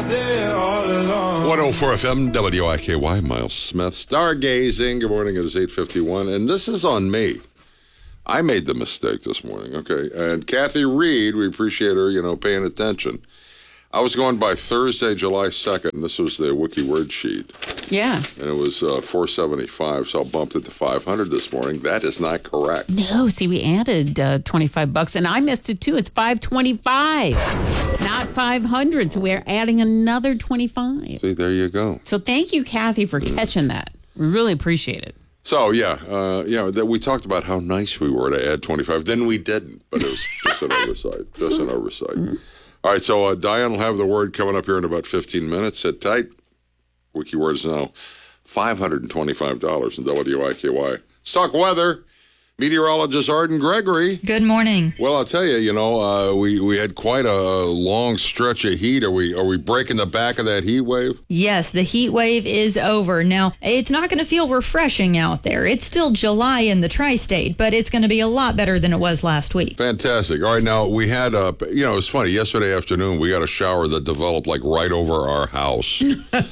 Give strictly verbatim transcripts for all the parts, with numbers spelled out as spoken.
right there all along. one oh four F M, W I K Y, Miles Smith. Stargazing. Good morning. It is eight fifty-one, and this is on me. I made the mistake this morning, okay? And Kathy Reed, we appreciate her, you know, paying attention. I was going by Thursday, July second, and this was the wiki word sheet. Yeah. And it was uh, four seventy-five, so I bumped it to five hundred this morning. That is not correct. No, see, we added uh, twenty-five bucks, and I missed it too. It's five twenty-five, not five hundred. So we're adding another twenty-five. See, there you go. So thank you, Kathy, for catching that. We really appreciate it. So, yeah, uh, yeah, that we talked about how nice we were to add twenty-five. Then we didn't, but it was just an oversight. Just an oversight. Mm-hmm. All right, so uh, Diane will have the word coming up here in about fifteen minutes. Sit tight. Wiki word is now five hundred twenty-five dollars in W I K Y. Let's talk weather. Meteorologist Arden Gregory. Good morning. Well, I'll tell you, you know, uh, we, we had quite a long stretch of heat. Are we are we breaking the back of that heat wave? Yes, the heat wave is over. Now, it's not going to feel refreshing out there. It's still July in the tri-state, but it's going to be a lot better than it was last week. Fantastic. All right, now, we had, a, you know, it's funny. Yesterday afternoon, we got a shower that developed, like, right over our house.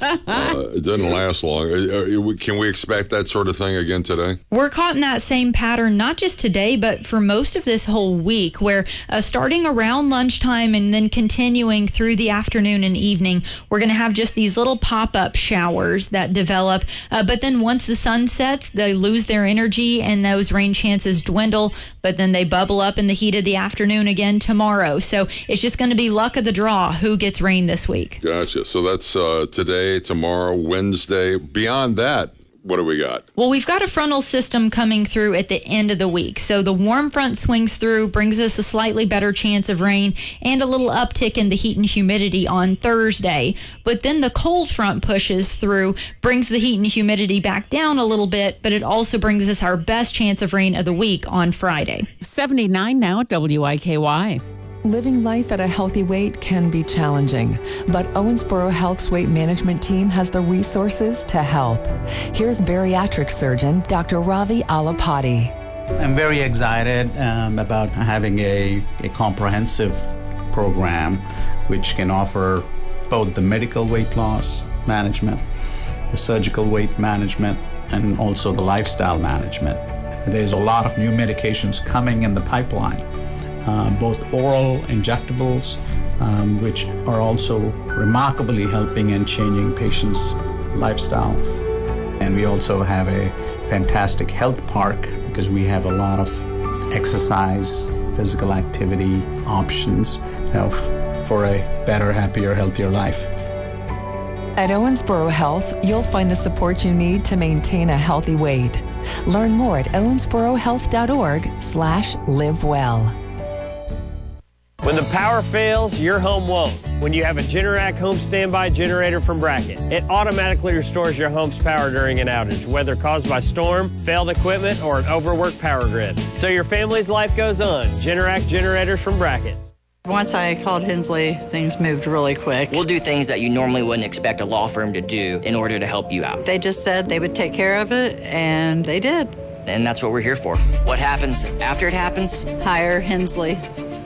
uh, it didn't last long. Uh, can we expect that sort of thing again today? We're caught in that same pattern, not just today, but for most of this whole week, where uh, starting around lunchtime and then continuing through the afternoon and evening, we're going to have just these little pop-up showers that develop. Uh, but then once the sun sets, they lose their energy and those rain chances dwindle, but then they bubble up in the heat of the afternoon again tomorrow. So it's just going to be luck of the draw who gets rain this week. Gotcha. So that's uh, today, tomorrow, Wednesday. Beyond that, what do we got? Well, we've got a frontal system coming through at the end of the week. So the warm front swings through, brings us a slightly better chance of rain and a little uptick in the heat and humidity on Thursday. But then the cold front pushes through, brings the heat and humidity back down a little bit, but it also brings us our best chance of rain of the week on Friday. seventy-nine now at W I K Y. Living life at a healthy weight can be challenging, but Owensboro Health's weight management team has the resources to help. Here's bariatric surgeon Doctor Ravi Alapati. I'm very excited um, about having a, a comprehensive program which can offer both the medical weight loss management, the surgical weight management, and also the lifestyle management. There's a lot of new medications coming in the pipeline. Uh, both oral injectables, um, which are also remarkably helping and changing patients' lifestyle. And we also have a fantastic health park because we have a lot of exercise, physical activity options, you know, f- for a better, happier, healthier life. At Owensboro Health, you'll find the support you need to maintain a healthy weight. Learn more at owensborohealth.org slash live well. When the power fails, your home won't. When you have a Generac home standby generator from Bracket, it automatically restores your home's power during an outage, whether caused by storm, failed equipment, or an overworked power grid. So your family's life goes on. Generac generators from Bracket. Once I called Hensley, things moved really quick. We'll do things that you normally wouldn't expect a law firm to do in order to help you out. They just said they would take care of it, and they did. And that's what we're here for. What happens after it happens? Hire Hensley.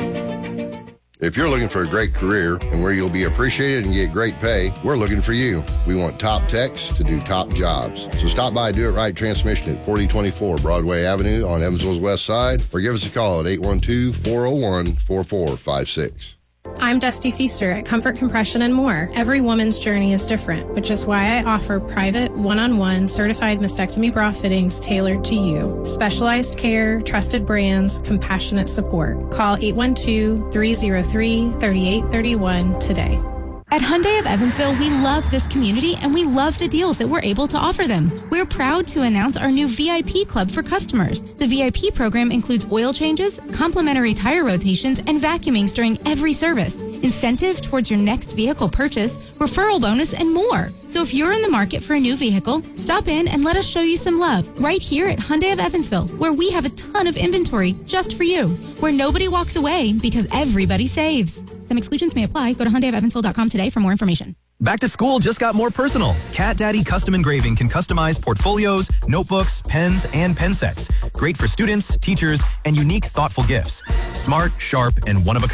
If you're looking for a great career and where you'll be appreciated and get great pay, we're looking for you. We want top techs to do top jobs. So stop by Do It Right Transmission at forty twenty-four Broadway Avenue on Evansville's west side, or give us a call at eight one two, four oh one, four four five six. I'm Dusty Feaster at Comfort Compression and More. Every woman's journey is different, which is why I offer private, one-on-one certified mastectomy bra fittings tailored to you. Specialized care, trusted brands, compassionate support. Call eight one two, three oh three, three eight three one today. At Hyundai of Evansville, we love this community and we love the deals that we're able to offer them. We're proud to announce our new V I P club for customers. The V I P program includes oil changes, complimentary tire rotations, and vacuumings during every service, incentive towards your next vehicle purchase, referral bonus, and more. So if you're in the market for a new vehicle, stop in and let us show you some love right here at Hyundai of Evansville, where we have a ton of inventory just for you, where nobody walks away because everybody saves. Some exclusions may apply. Go to Hyundai of Evansville dot com today for more information. Back to school just got more personal. Cat Daddy Custom Engraving can customize portfolios, notebooks, pens, and pen sets. Great for students, teachers, and unique, thoughtful gifts. Smart, sharp, and one of a kind.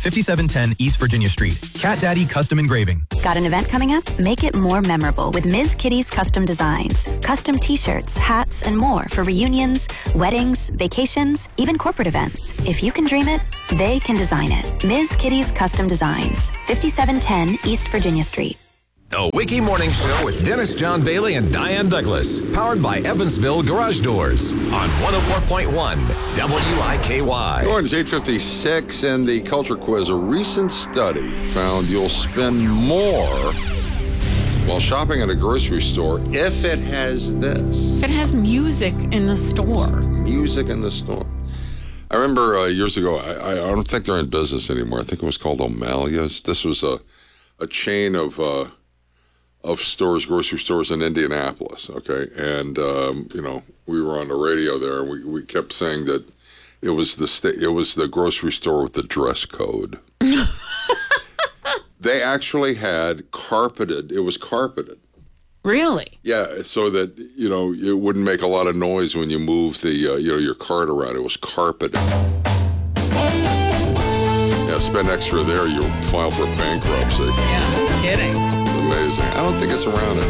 fifty-seven ten East Virginia Street. Cat Daddy Custom Engraving. Got an event coming up? Make it more memorable with Miz Kitty's Custom Designs. Custom t-shirts, hats, and more for reunions, weddings, vacations, even corporate events. If you can dream it, they can design it. Miz Kitty's Custom Designs, fifty-seven ten East Virginia Street. The Wiki Morning Show with Dennis John Bailey and Diane Douglas. Powered by Evansville Garage Doors on one oh four point one W I K Y. It's eight fifty-six, and the culture quiz. A recent study found you'll spend more while shopping at a grocery store if it has this. If it has music in the store. Music in the store. I remember uh, years ago, I, I don't think they're in business anymore. I think it was called O'Malley's. This was a, a chain of... Uh, of stores, grocery stores in Indianapolis, okay? And, um, you know, we were on the radio there, and we, we kept saying that it was the sta- it was the grocery store with the dress code. They actually had carpeted, it was carpeted. Really? Yeah, so that, you know, it wouldn't make a lot of noise when you moved the, uh, you know, your cart around. It was carpeted. Yeah, spend extra there, you'll file for bankruptcy. Yeah, no kidding. Amazing. I don't think it's around anymore.